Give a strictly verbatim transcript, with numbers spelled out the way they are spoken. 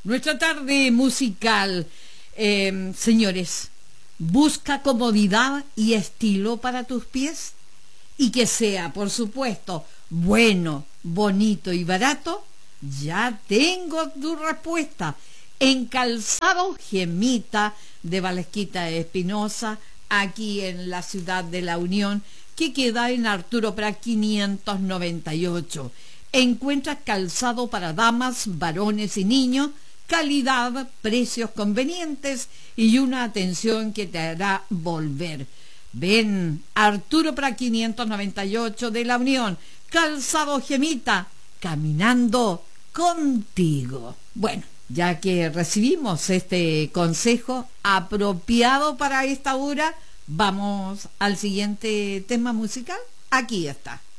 nuestra tarde musical. Eh, señores, busca comodidad y estilo para tus pies y que sea, por supuesto, bueno, bonito y barato. Ya tengo tu respuesta. En Calzado Gemita de Valesquita Espinosa, aquí en la ciudad de La Unión, que queda en Arturo Prat quinientos noventa y ocho. Encuentras calzado para damas, varones y niños, calidad, precios convenientes y una atención que te hará volver. Ven, Arturo Prat quinientos noventa y ocho de La Unión, Calzado Gemita, caminando contigo. Bueno, ya que recibimos este consejo apropiado para esta hora, vamos al siguiente tema musical. Aquí está.